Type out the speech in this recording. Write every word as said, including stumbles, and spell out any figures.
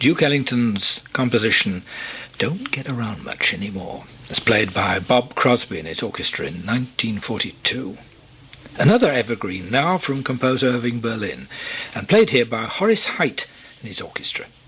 Duke Ellington's composition Don't Get Around Much Anymore, as played by Bob Crosby and his orchestra in nineteen forty-two. Another evergreen now from composer Irving Berlin, and played here by Horace Heidt and his orchestra.